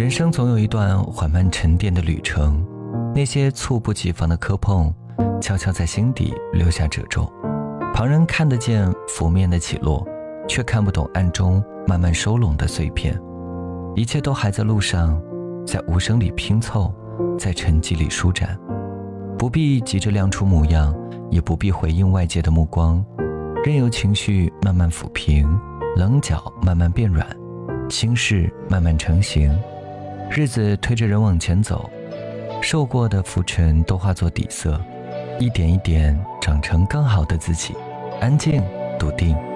人生总有一段缓慢沉淀的旅程，那些猝不及防的磕碰，悄悄在心底留下褶皱。旁人看得见拂面的起落，却看不懂暗中慢慢收拢的碎片。一切都还在路上，在无声里拼凑，在沉寂里舒展。不必急着亮出模样，也不必回应外界的目光，任由情绪慢慢抚平，棱角慢慢变软，心事慢慢成型。日子推着人往前走，受过的浮尘都化作底色，一点一点长成更好的自己，安静笃定。